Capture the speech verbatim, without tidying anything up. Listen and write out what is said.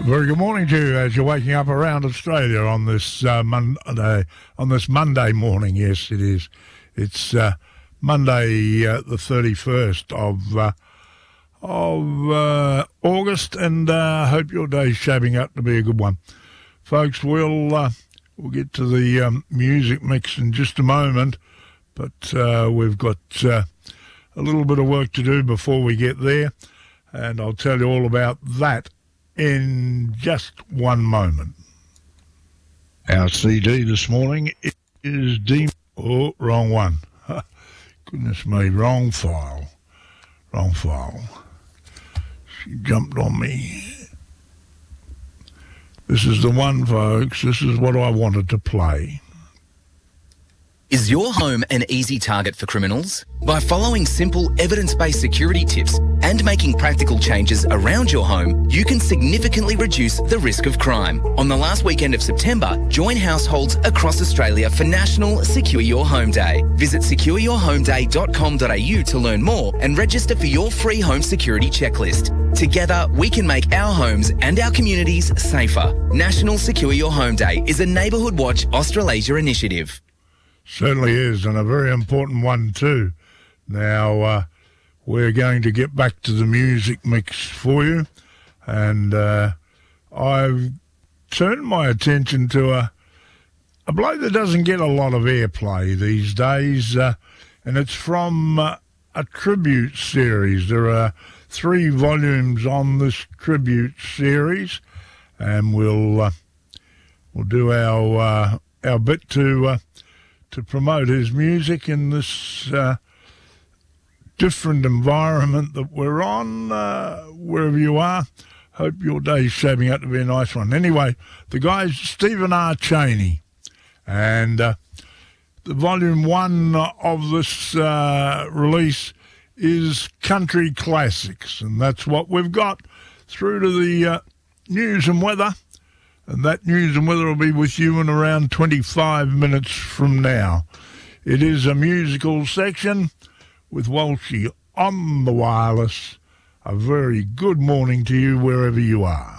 Very good morning to you as you're waking up around Australia on this uh, Monday, on this Monday morning. Yes, it is. It's uh, Monday, uh, the thirty-first of uh, of uh, August, and I uh, hope your day's shaping up to be a good one, folks. We'll uh, we'll get to the um, music mix in just a moment, but uh, we've got uh, a little bit of work to do before we get there, and I'll tell you all about that in just one moment. Our C D this morning is D. Oh, wrong one. Goodness me, wrong file. Wrong file. She jumped on me. This is the one, folks. This is what I wanted to play. Is your home an easy target for criminals? By following simple evidence-based security tips and making practical changes around your home, you can significantly reduce the risk of crime. On the last weekend of September, join households across Australia for National Secure Your Home Day. Visit secure your home day dot com dot a u to learn more and register for your free home security checklist. Together, we can make our homes and our communities safer. National Secure Your Home Day is a Neighbourhood Watch Australasia initiative. Certainly is, and a very important one too. Now, uh, we're going to get back to the music mix for you, and uh, I've turned my attention to a, a bloke that doesn't get a lot of airplay these days, uh, and it's from uh, a tribute series. There are three volumes on this tribute series, and we'll uh, we'll do our uh, our bit to uh, to promote his music in this uh, different environment that we're on, uh, wherever you are. Hope your day's shaping up to be a nice one. Anyway, the guy's Stephen R. Cheney, and uh, the volume one of this uh, release is Country Classics, and that's what we've got through to the uh, news and weather. And that news and weather will be with you in around twenty-five minutes from now. It is a musical section with Walshy on the wireless. A very good morning to you wherever you are.